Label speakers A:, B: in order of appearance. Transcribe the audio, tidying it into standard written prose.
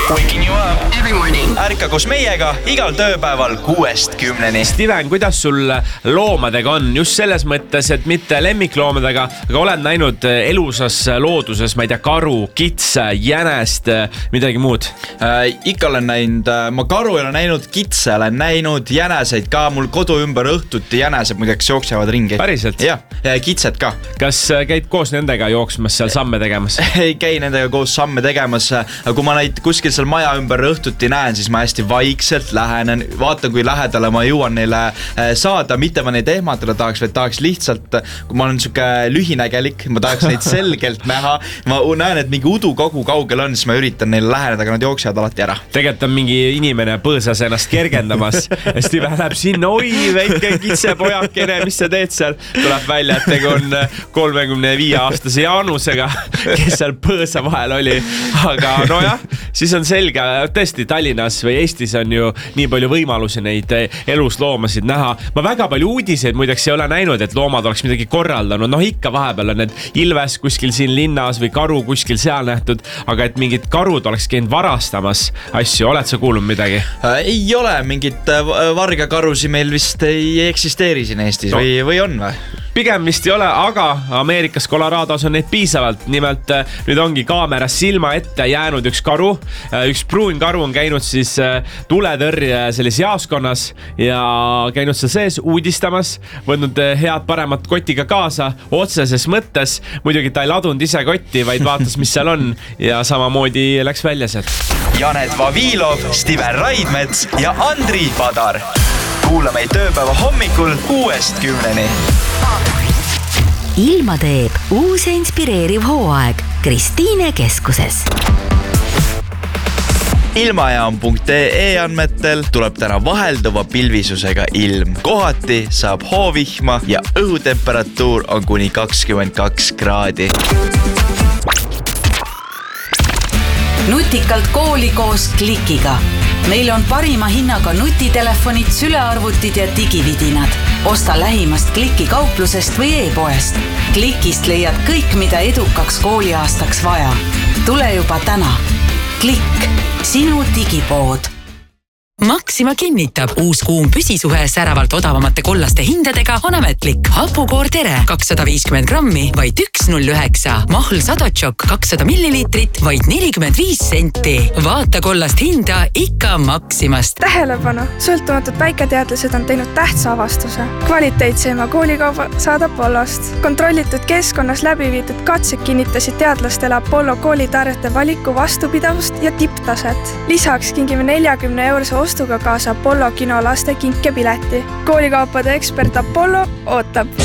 A: Waking you up
B: every morning.
A: Ärka koos meiega igal tööpäeval 6-10.
C: Steven, kuidas sul loomadega on? Just selles mõttes, et mitte lemmikloomadega, aga oled näinud elusas looduses, ma ei tea, karu, kitse, jänest, midagi muud?
A: Ikka olen näinud, ma karu olen näinud, kitse olen näinud, jäneseid ka, mul kodu ümber õhtuti jänesed muideks jooksevad ringi.
C: Päriselt?
A: Jah, kitsed ka.
C: Kas käid koos nendega jooksmas seal samme tegemas?
A: Ei käi nendega koos samme tegemas, aga kui ma neid kuskil seal maja ümber õhtuti näen, siis ma hästi vaikselt lähenen, vaatan kui lähedale ma jõuan neile saada, mitte ma neid ehmatada tahaks, vaid tahaks lihtsalt, kui ma olen siuke lühinägelik, ma tahaks neid selgelt näha, ma näen, et mingi udukogu kaugel on, siis ma üritan neile läheneda, aga nad jooksevad alati ära.
C: Tegelikult on mingi inimene põõsas ennast kergendamas, hästi läheb sinna, oi väike kitsepojakene, mis sa teed seal? Tuleb välja, et tegu on 35-aastase Jaanusega, kes seal põõsa vahel oli, aga nojah, siis on selge, tõesti Tallinnas või Eestis on ju nii palju võimalusi neid elusloomasid näha. Ma väga palju uudiseid muideks ei ole näinud, et loomad oleks midagi korraldanud. Noh, ikka vahepeal on need ilves kuskil siin linnas või karu kuskil seal nähtud, aga et mingid karud oleks käinud varastamas asju. Oled sa kuulnud midagi?
A: Ei ole, mingit vargakarusi meil vist ei eksisteeri siin Eestis või on või?
C: Pigem vist ei ole, aga Ameerikas Colorados on neid piisavalt. Nimelt nüüd ongi kaameras silma ette jäänud üks karu. Üks pruun karu on käinud siis tuletõrje selles jaoskonnas ja käinud seal sees uudistamas, võtnud head paremat kotiga kaasa otseses mõttes. Muidugi ta ei ladunud ise kotti, vaid vaatas, mis seal on ja samamoodi läks välja sealt.
A: Janet Vavilov, Steven Raidmets ja Andri Padar. Kuula meid tööpäeva hommikul 6-10.
D: Ilma teeb uus ja inspireeriv hooaeg Kristiine keskuses.
A: Ilmajaam.ee andmetel tuleb täna vahelduva pilvisusega ilm. Kohati saab hoovihma ja õhutemperatuur on kuni 22 kraadi.
E: Nutikalt kooli koos Klikiga. Meil on parima hinnaga nutitelefonid, sülearvutid ja digividinad. Osta lähimast Kliki kauplusest või e-poest. Klikist leiad kõik, mida edukaks kooliaastaks vaja. Tule juba täna. Klikk, sinu digipood.
F: Maxima kinnitab, uus kuum püsisuhe säravalt odavamate kollaste hindadega on ametlik. Hapukoor Tere 250 grammi, vaid 1,09. Mahl Sadotšok 200 milliliitrit, vaid 45 senti. Vaata kollast hinda ikka Maximast.
G: Tähelepanu! Sõltumatud väiketeadlased on teinud tähtsa avastuse. Kvaliteetseima koolikauba saada Apollost. Kontrollitud keskkonnas läbiviidud katsed kinnitasid teadlastele Apollo koolitarjete valiku vastupidavust ja tipptaset. Lisaks kingime 40 eurose ostuga kaasa Apollo kino laste kinkepileti. Koolikaupade ekspert Apollo ootab.